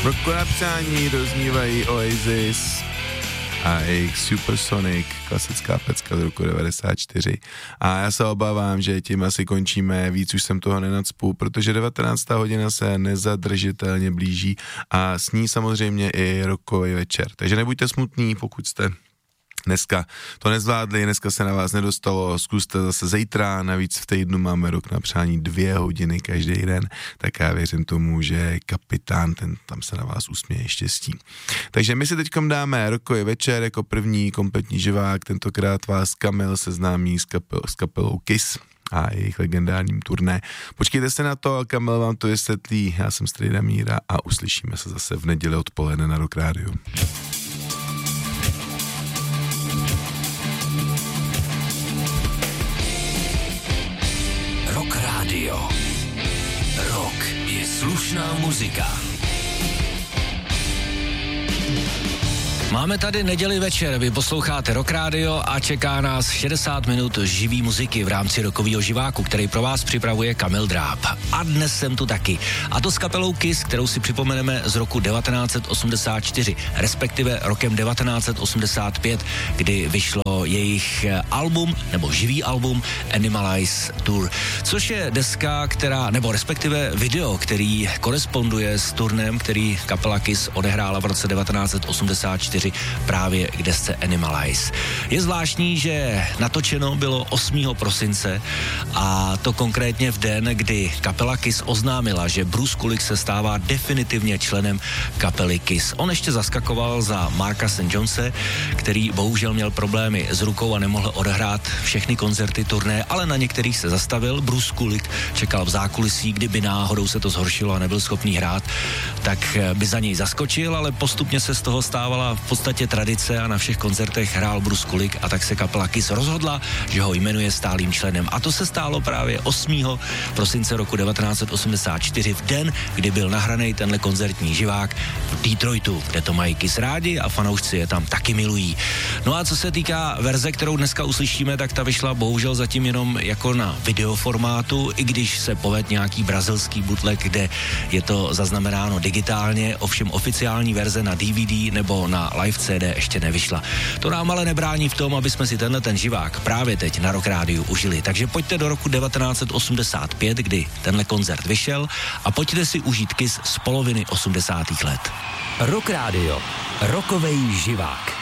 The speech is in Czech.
Roku na přání doznívají Oasis a jejich Supersonic, klasická pecka z roku 94. A já se obávám, že tím asi končíme, víc už jsem toho nenacpu, protože 19. hodina se nezadržitelně blíží a s ní samozřejmě i rokový večer. Takže nebuďte smutní, pokud jste dneska to nezvládli, dneska se na vás nedostalo, zkuste zase zítra, navíc v týdnu máme rok na přání 2 hodiny každý den, tak já věřím tomu, že kapitán, ten tam se na vás usměje štěstí. Takže my si teďkom dáme rokový večer jako první kompletní živák, tentokrát vás Kamil seznámí s kapelou Kiss a jejich legendárním turné. Počkejte se na to, Kamil vám to vysvětlí, já jsem Strejda Míra a uslyšíme se zase v neděli odpoledne na Rock Rádiu. Rock Radio. Rock je slušná muzika. Máme tady neděli večer, vy posloucháte Rock Radio a čeká nás 60 minut živý muziky v rámci rokového živáku, který pro vás připravuje Kamil Dráb. A dnes jsem tu taky. A to s kapelou Kiss, kterou si připomeneme z roku 1984, respektive rokem 1985, kdy vyšlo jejich album, nebo živý album Animalize Tour, což je deska, nebo respektive video, který koresponduje s turnem, který kapela Kiss odehrála v roce 1984 právě k desce Animalize. Je zvláštní, že natočeno bylo 8. prosince a to konkrétně v den, kdy kapela Kiss oznámila, že Bruce Kulick se stává definitivně členem kapely Kiss. On ještě zaskakoval za Marka St. Jonese, který bohužel měl problémy s rukou a nemohl odehrát všechny koncerty turné, ale na některých se zastavil. Bruce Kulick čekal v zákulisí, kdyby náhodou se to zhoršilo a nebyl schopný hrát, tak by za něj zaskočil, ale postupně se z toho stávala v podstatě tradice a na všech koncertech hrál Bruce Kulick a tak se kapela Kiss rozhodla, že ho jmenuje stálým členem. A to se stálo právě 8. prosince roku 1984 v den, kdy byl nahraný tenhle koncertní živák v Detroitu, kde to mají Kiss rádi a fanoušci je tam taky milují. No a co se týká verze, kterou dneska uslyšíme, tak ta vyšla bohužel zatím jenom jako na videoformátu, i když se povedl nějaký brazilský bootleg, kde je to zaznamenáno digitálně, ovšem oficiální verze na DVD nebo na live CD ještě nevyšla. To nám ale nebrání v tom, aby jsme si ten živák právě teď na Rock Rádiu užili. Takže pojďte do roku 1985, kdy tenhle koncert vyšel a pojďte si užít Kiss z poloviny 80. let. Rock Radio. Rokovej živák.